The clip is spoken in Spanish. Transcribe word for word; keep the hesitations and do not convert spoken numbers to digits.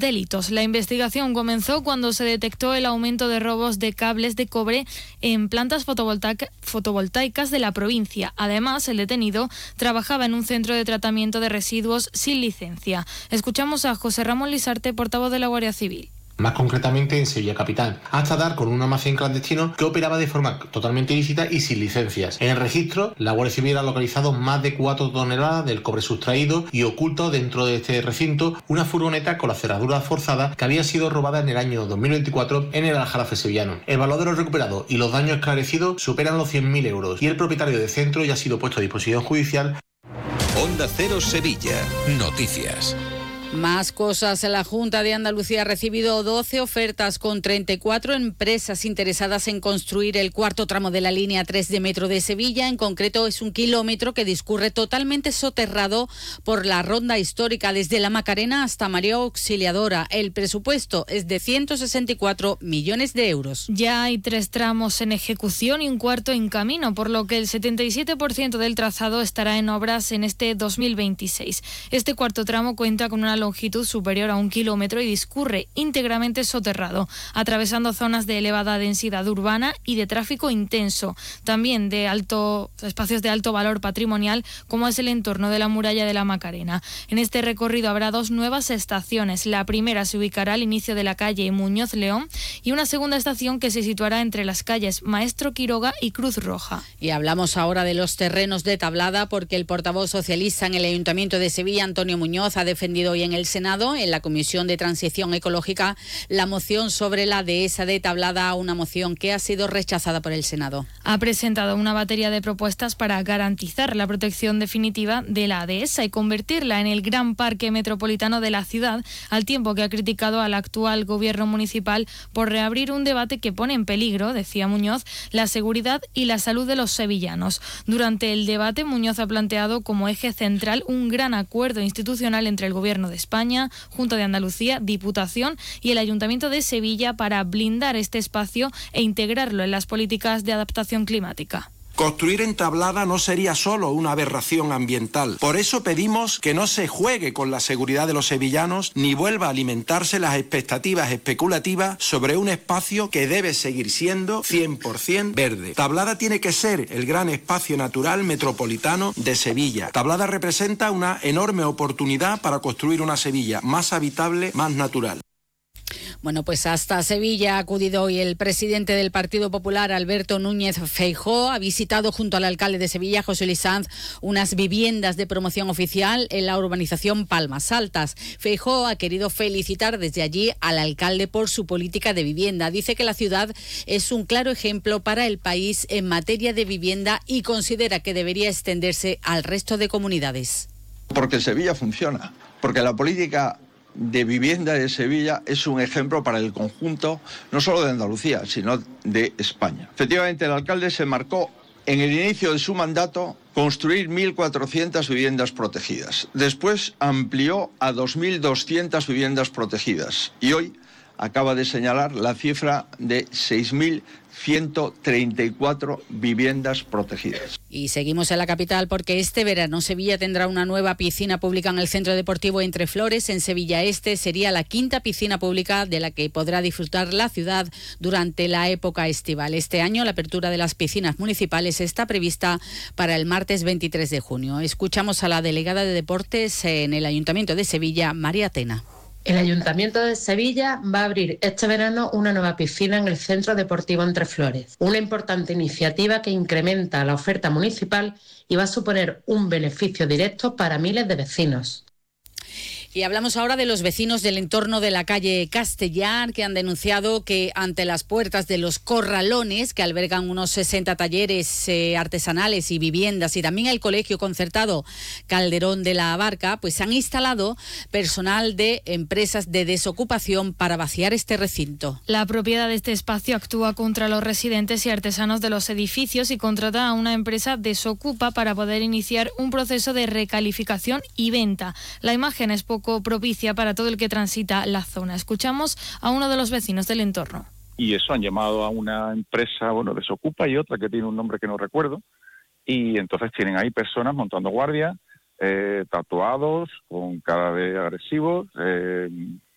delitos. La investigación comenzó cuando se detectó el aumento de robos de cables de cobre en plantas fotovoltaica, fotovoltaicas de la provincia. Además, el detenido trabajaba en un centro de tratamiento de residuos sin licencia. Escuchamos a José Ramón Lisarte, portavoz de la Guardia Civil. Más concretamente en Sevilla capital, hasta dar con un almacén clandestino que operaba de forma totalmente ilícita y sin licencias. En el registro, la Guardia Civil ha localizado más de cuatro toneladas del cobre sustraído y oculto dentro de este recinto una furgoneta con la cerradura forzada que había sido robada en el año dos mil veinticuatro en el Aljarafe sevillano. El valor de los recuperados y los daños esclarecidos superan los cien mil euros y el propietario del centro ya ha sido puesto a disposición judicial. Onda Cero Sevilla. Noticias. Más cosas. La Junta de Andalucía ha recibido doce ofertas con treinta y cuatro empresas interesadas en construir el cuarto tramo de la línea tres de metro de Sevilla. En concreto, es un kilómetro que discurre totalmente soterrado por la ronda histórica desde La Macarena hasta María Auxiliadora. El presupuesto es de ciento sesenta y cuatro millones de euros. Ya hay tres tramos en ejecución y un cuarto en camino, por lo que el setenta y siete por ciento del trazado estará en obras en este dos mil veintiséis. Este cuarto tramo cuenta con una longitud superior a un kilómetro y discurre íntegramente soterrado, atravesando zonas de elevada densidad urbana y de tráfico intenso, también de alto espacios de alto valor patrimonial, como es el entorno de la muralla de la Macarena. En este recorrido habrá dos nuevas estaciones. La primera se ubicará al inicio de la calle Muñoz León y una segunda estación que se situará entre las calles Maestro Quiroga y Cruz Roja. Y hablamos ahora de los terrenos de Tablada, porque el portavoz socialista en el Ayuntamiento de Sevilla, Antonio Muñoz, ha defendido hoy en el Senado, en la Comisión de Transición Ecológica, la moción sobre la dehesa de Tablada, una moción que ha sido rechazada por el Senado. Ha presentado una batería de propuestas para garantizar la protección definitiva de la dehesa y convertirla en el gran parque metropolitano de la ciudad, al tiempo que ha criticado al actual gobierno municipal por reabrir un debate que pone en peligro, decía Muñoz, la seguridad y la salud de los sevillanos. Durante el debate, Muñoz ha planteado como eje central un gran acuerdo institucional entre el Gobierno de España, Junta de Andalucía, Diputación y el Ayuntamiento de Sevilla para blindar este espacio e integrarlo en las políticas de adaptación climática. Construir en Tablada no sería solo una aberración ambiental. Por eso pedimos que no se juegue con la seguridad de los sevillanos ni vuelva a alimentarse las expectativas especulativas sobre un espacio que debe seguir siendo cien por ciento verde. Tablada tiene que ser el gran espacio natural metropolitano de Sevilla. Tablada representa una enorme oportunidad para construir una Sevilla más habitable, más natural. Bueno, pues hasta Sevilla ha acudido hoy el presidente del Partido Popular, Alberto Núñez Feijóo. Ha visitado junto al alcalde de Sevilla, José Luis Sanz, unas viviendas de promoción oficial en la urbanización Palmas Altas. Feijóo ha querido felicitar desde allí al alcalde por su política de vivienda. Dice que la ciudad es un claro ejemplo para el país en materia de vivienda y considera que debería extenderse al resto de comunidades. Porque Sevilla funciona, porque la política de vivienda de Sevilla es un ejemplo para el conjunto, no solo de Andalucía, sino de España. Efectivamente, el alcalde se marcó en el inicio de su mandato construir mil cuatrocientas viviendas protegidas. Después amplió a dos mil doscientas viviendas protegidas y hoy acaba de señalar la cifra de seis mil ciento treinta y cuatro viviendas protegidas. Y seguimos en la capital porque este verano Sevilla tendrá una nueva piscina pública en el Centro Deportivo Entre Flores. En Sevilla Este sería la quinta piscina pública de la que podrá disfrutar la ciudad durante la época estival. Este año la apertura de las piscinas municipales está prevista para el martes veintitrés de junio. Escuchamos a la delegada de Deportes en el Ayuntamiento de Sevilla, María Tena. El Ayuntamiento de Sevilla va a abrir este verano una nueva piscina en el Centro Deportivo Entre Flores, una importante iniciativa que incrementa la oferta municipal y va a suponer un beneficio directo para miles de vecinos. Y hablamos ahora de los vecinos del entorno de la calle Castellar, que han denunciado que ante las puertas de los corralones, que albergan unos sesenta talleres eh, artesanales y viviendas, y también el colegio concertado Calderón de la Barca, pues se han instalado personal de empresas de desocupación para vaciar este recinto. La propiedad de este espacio actúa contra los residentes y artesanos de los edificios y contrata a una empresa desocupa para poder iniciar un proceso de recalificación y venta. La imagen es poco propicia para todo el que transita la zona. Escuchamos a uno de los vecinos del entorno. Y eso, han llamado a una empresa, bueno, desocupa y otra que tiene un nombre que no recuerdo, y entonces tienen ahí personas montando guardia, eh, tatuados, con cara de agresivos, eh,